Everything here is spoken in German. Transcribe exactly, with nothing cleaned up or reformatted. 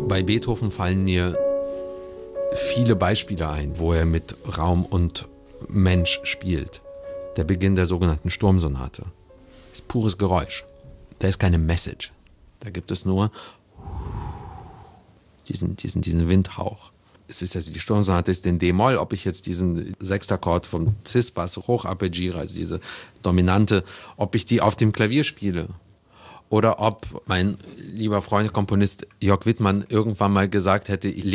Bei Beethoven fallen mir viele Beispiele ein, wo er mit Raum und Mensch spielt. Der Beginn der sogenannten Sturmsonate ist pures Geräusch. Da ist keine Message. Da gibt es nur diesen, diesen, diesen Windhauch. Es ist also die Sturmsonate ist in D-Moll, ob ich jetzt diesen Sechstakkord vom Cis-Bass hocharpeggiere, also diese Dominante, ob ich die auf dem Klavier spiele oder ob mein lieber Freund Komponist Jörg Wittmann irgendwann mal gesagt hätte, ich